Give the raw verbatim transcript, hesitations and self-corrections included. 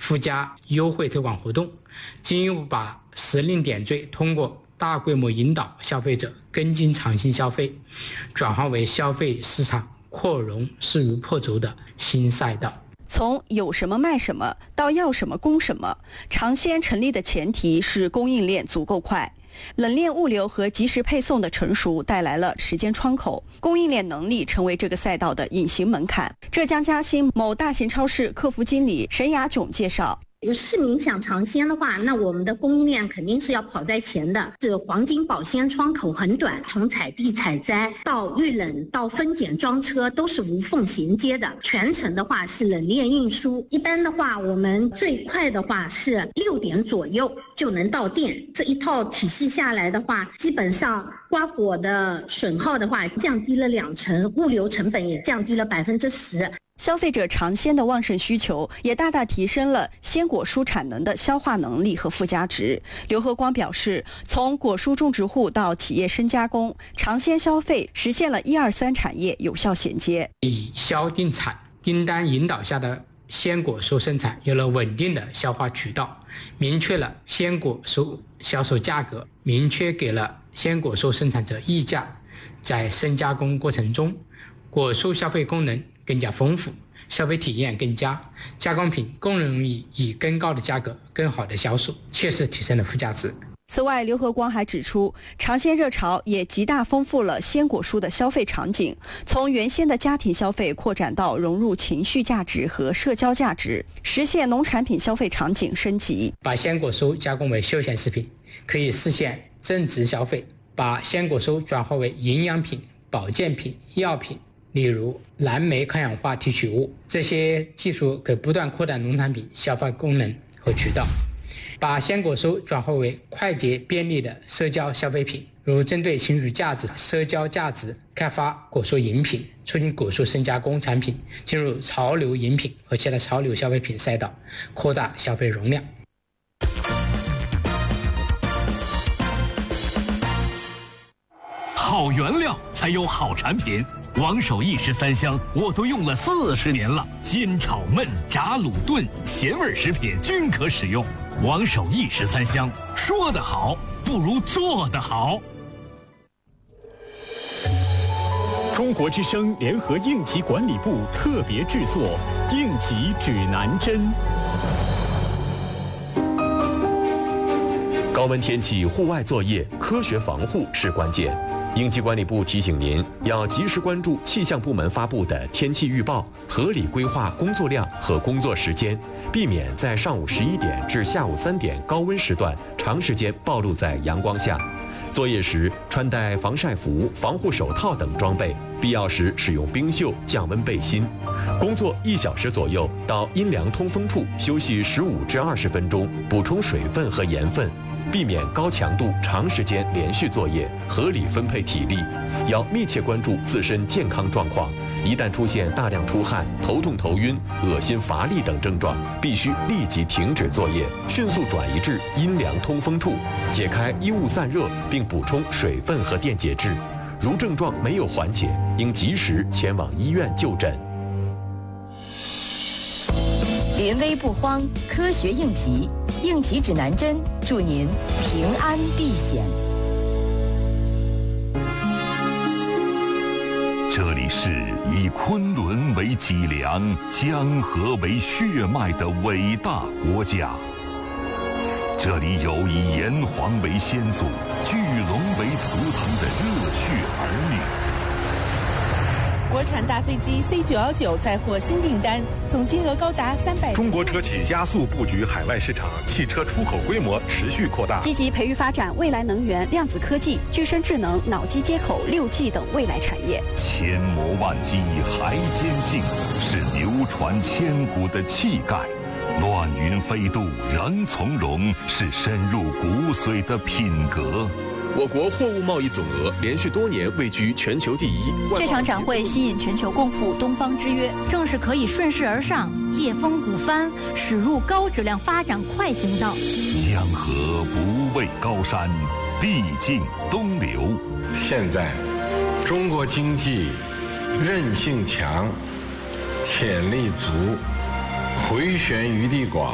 附加优惠推广活动，进一步把时令点缀通过大规模引导消费者跟进长新消费，转化为消费市场扩容势如破竹的新赛道。 从有什么卖什么到要什么供什么，尝鲜成立的前提是供应链足够快。冷链物流和即时配送的成熟带来了时间窗口，供应链能力成为这个赛道的隐形门槛。浙江嘉兴某大型超市客服经理沈雅炯介绍， 有市民想尝鲜的话，那我们的供应链肯定是要跑在前的。这黄金保鲜窗口很短，从采地采摘到预冷到分拣装车都是无缝衔接的，全程的话是冷链运输。一般的话，我们最快的话是六点左右就能到店。这一套体系下来的话，基本上瓜果的损耗的话降低了两成，物流成本也降低了百分之十。 消费者尝鲜的旺盛需求也大大提升了鲜果蔬产能的消化能力和附加值。刘和光表示，从果蔬种植户到企业深加工，尝鲜消费实现了一二三产业有效衔接。 以销定产订单引导下的鲜果蔬生产有了稳定的消化渠道，明确了鲜果蔬销售价格，明确给了鲜果蔬生产者溢价。在深加工过程中，果蔬消费功能更加丰富，消费体验更佳，加工品更容易以更高的价格更好的销售，切实提升了附加值。 此外，刘和光还指出，尝鲜热潮也极大丰富了鲜果蔬的消费场景，从原先的家庭消费扩展到融入情绪价值和社交价值，实现农产品消费场景升级。 把鲜果蔬加工为休闲食品，可以实现增值消费；把鲜果蔬转化为营养品、保健品、药品，例如蓝莓抗氧化提取物，这些技术可不断扩大农产品消费功能和渠道。把鲜果蔬转化为快捷便利的社交消费品，如针对情绪价值、社交价值开发果蔬饮品，促进果蔬深加工产品进入潮流饮品和其他潮流消费品赛道，扩大消费容量。 好原料才有好产品，王守义十三香我都用了四十年了，煎炒焖炸卤炖咸味食品均可使用。王守义十三香，说得好不如做得好。 中国之声联合应急管理部特别制作《应急指南针》。 高温天气户外作业，科学防护是关键。应急管理部提醒您，要及时关注气象部门发布的天气预报，合理规划工作量和工作时间，避免在上午十一点至下午三点高温时段长时间暴露在阳光下。作业时穿戴防晒服、防护手套等装备，必要时使用冰袖降温背心。工作一小时左右，到阴凉通风处休息十五至二十分钟，补充水分和盐分。避免高强度、长时间连续作业，合理分配体力，要密切关注自身健康状况。一旦出现大量出汗、头痛头晕、恶心乏力等症状，必须立即停止作业，迅速转移至阴凉通风处，解开衣物散热，并补充水分和电解质。如症状没有缓解，应及时前往医院就诊。 临危不慌，科学应急，应急指南针，祝您平安避险。 这里是以昆仑为脊梁、江河为血脉的伟大国家。这里有以炎黄为先祖、巨龙为图腾的热血儿女。 国产大飞机 C 九一九载货新订单，总金额高达三百。 中国车企加速布局海外市场，汽车出口规模持续扩大， 积极培育发展未来能源、量子科技、具身智能、脑机接口、六 G 等未来产业。 千磨万击还坚劲，是流传千古的气概；乱云飞渡仍从容，是深入骨髓的品格。 我国货物贸易总额连续多年位居全球第一。 这场展会吸引全球共赴东方之约，正是可以顺势而上、借风鼓帆，驶入高质量发展快行道。 江河不畏高山，必尽东流。 现在，中国经济韧性强、潜力足、回旋余地广、